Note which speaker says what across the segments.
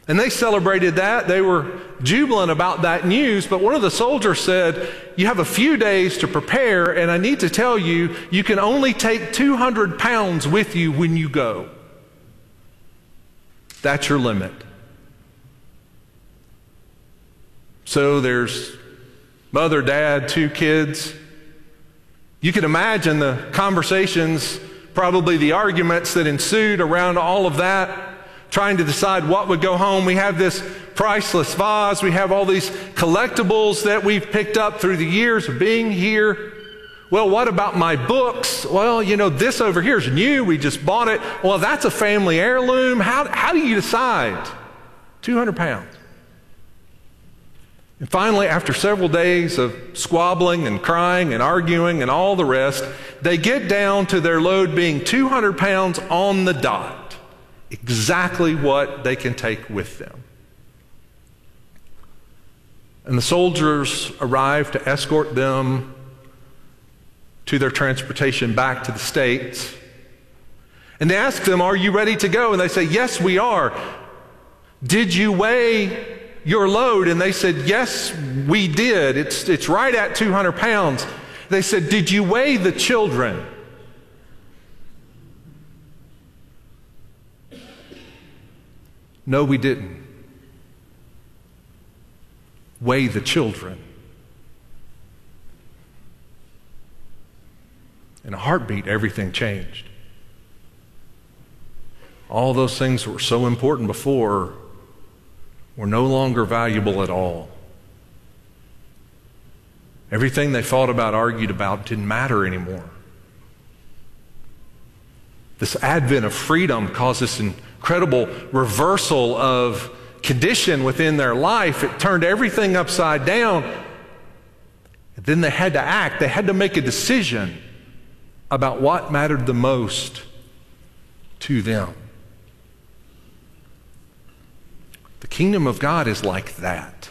Speaker 1: And they celebrated that. They were jubilant about that news. But one of the soldiers said, you have a few days to prepare, and I need to tell you, you can only take 200 pounds with you when you go. That's your limit. So there's mother, dad, 2 kids. You can imagine the conversations, probably the arguments that ensued around all of that, trying to decide what would go home. We have this priceless vase. We have all these collectibles that we've picked up through the years of being here. Well, what about my books? Well, this over here is new. We just bought it. Well, that's a family heirloom. How do you decide? 200 pounds. And finally, after several days of squabbling and crying and arguing and all the rest, they get down to their load being 200 pounds on the dot. Exactly what they can take with them. And the soldiers arrive to escort them to their transportation back to the States. And they ask them, are you ready to go? And they say, yes, we are. Did you weigh your load? And they said, yes, we did. It's right at 200 pounds. They said, did you weigh the children? No, we didn't. Weigh the children. In a heartbeat, everything changed. All those things that were so important before were no longer valuable at all. Everything they fought about, argued about, didn't matter anymore. This advent of freedom caused this incredible reversal of condition within their life. It turned everything upside down. And then they had to act. They had to make a decision about what mattered the most to them. The kingdom of God is like that.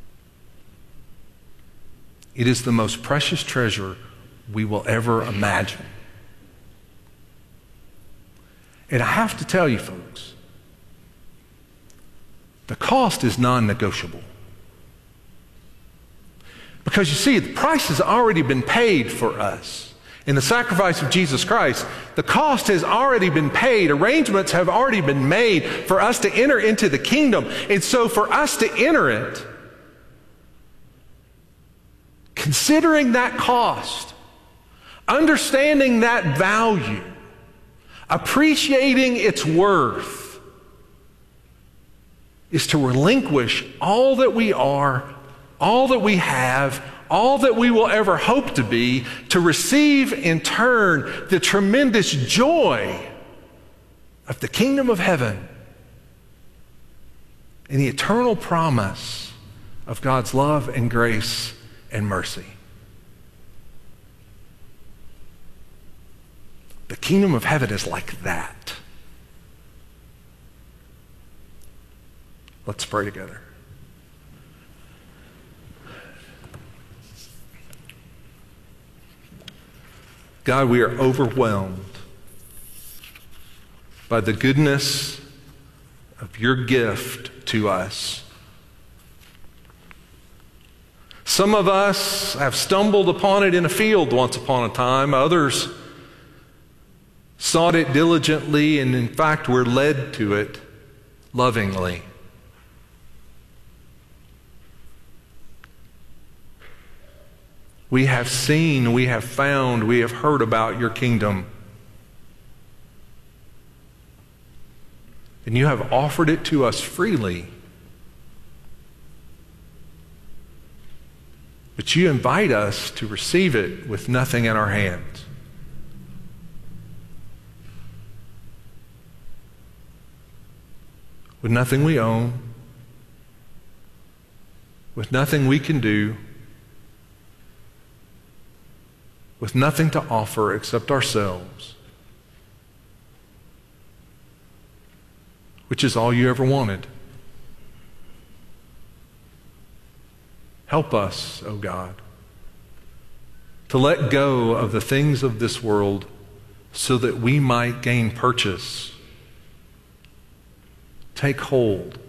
Speaker 1: It is the most precious treasure we will ever imagine. And I have to tell you, folks, the cost is non-negotiable. Because you see, the price has already been paid for us. In the sacrifice of Jesus Christ, the cost has already been paid. Arrangements have already been made for us to enter into the kingdom. And so for us to enter it, considering that cost, understanding that value, appreciating its worth, is to relinquish all that we are, all that we have, all that we will ever hope to be, to receive in turn the tremendous joy of the kingdom of heaven and the eternal promise of God's love and grace and mercy. The kingdom of heaven is like that. Let's pray together. God, we are overwhelmed by the goodness of your gift to us. Some of us have stumbled upon it in a field once upon a time. Others sought it diligently, and in fact, we're led to it lovingly. We have seen, we have found, we have heard about your kingdom. And you have offered it to us freely. But you invite us to receive it with nothing in our hands. With nothing we own, with nothing we can do, with nothing to offer except ourselves, which is all you ever wanted. Help us, O God, to let go of the things of this world so that we might gain purchase, take hold